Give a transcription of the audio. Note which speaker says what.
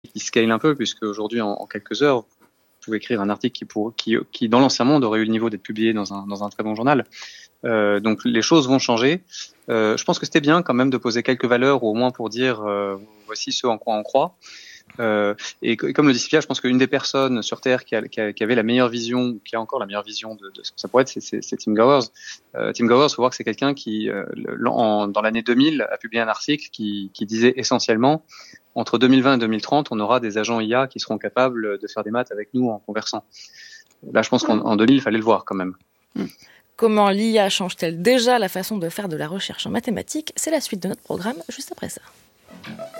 Speaker 1: qui scale un peu, puisque aujourd'hui, en quelques heures, vous pouvez écrire un article qui dans l'ancien monde, aurait eu le niveau d'être publié dans un très bon journal. Donc les choses vont changer. Je pense que c'était bien quand même de poser quelques valeurs, ou au moins pour dire voici ce en quoi on croit. Et comme le dit Sylvia, je pense qu'une des personnes sur Terre qui avait la meilleure vision, qui a encore la meilleure vision de ce que ça pourrait être, c'est Tim Gowers. Tim Gowers, faut voir que c'est quelqu'un qui, dans l'année 2000, a publié un article qui disait essentiellement, entre 2020 et 2030, on aura des agents IA qui seront capables de faire des maths avec nous en conversant. Là, je pense qu'en 2000, il fallait le voir quand même.
Speaker 2: Comment l'IA change-t-elle déjà la façon de faire de la recherche en mathématiques ? C'est la suite de notre programme, juste après ça.